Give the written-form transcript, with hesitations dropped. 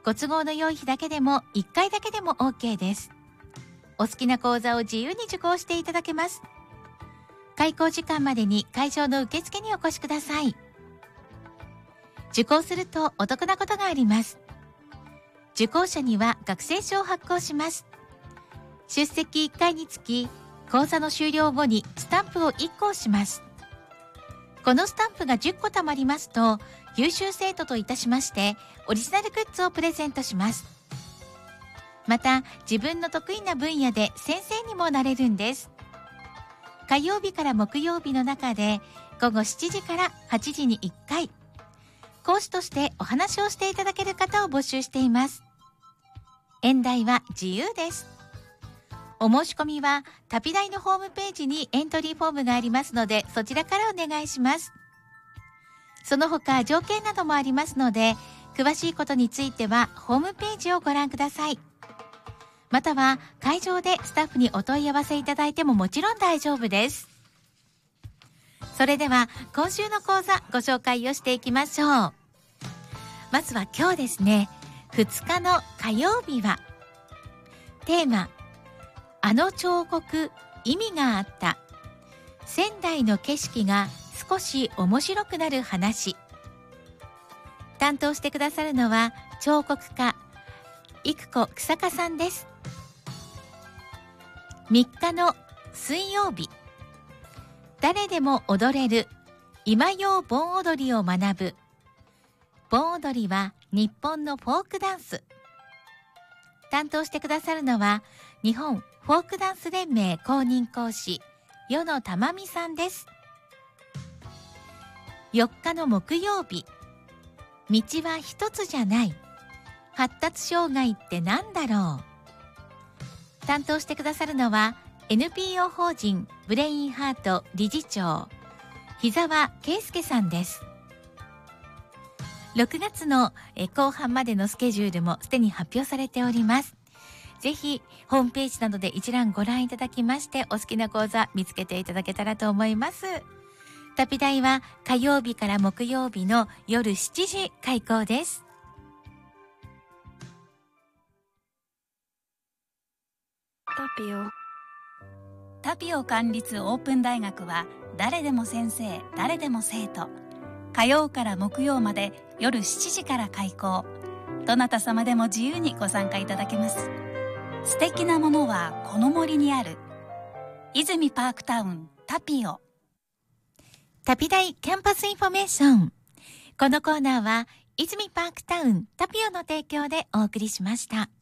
ご都合の良い日だけでも1回だけでも OK です。お好きな講座を自由に受講していただけます。開講時間までに会場の受付にお越しください。受講するとお得なことがあります。受講者には学生証を発行します。出席1回につき、講座の終了後にスタンプを1個押します。このスタンプが10個貯まりますと、優秀生徒といたしましてオリジナルグッズをプレゼントします。また自分の得意な分野で先生にもなれるんです。火曜日から木曜日の中で午後7時から8時に1回、講師としてお話をしていただける方を募集しています。演題は自由です。お申し込みはタピ大のホームページにエントリーフォームがありますので、そちらからお願いします。その他条件などもありますので、詳しいことについてはホームページをご覧ください。または会場でスタッフにお問い合わせいただいてももちろん大丈夫です。それでは今週の講座ご紹介をしていきましょう。まずは今日ですね、2日の火曜日はテーマ、あの彫刻意味があった、仙台の景色が少し面白くなる話。担当してくださるのは彫刻家育子草加さんです。3日の水曜日、誰でも踊れる今用盆踊りを学ぶ。盆踊りは日本のフォークダンス。担当してくださるのは日本フォークダンス連盟公認講師与野珠美さんです。4日の木曜日、道は一つじゃない、発達障害ってなんだろう。担当してくださるのは NPO 法人ブレインハート理事長日沢圭介さんです。6月の後半までのスケジュールもすでに発表されております。ぜひホームページなどで一覧ご覧いただきまして、お好きな講座見つけていただけたらと思います。タピ大は火曜日から木曜日の夜7時開講です。 タピオ管立オープン大学は誰でも先生、誰でも生徒。火曜から木曜まで夜7時から開講。どなた様でも自由にご参加いただけます。素敵なものはこの森にある。泉パークタウンタピオ。 タピ大キャンパスインフォメーション。このコーナーは泉パークタウンタピオの提供でお送りしました。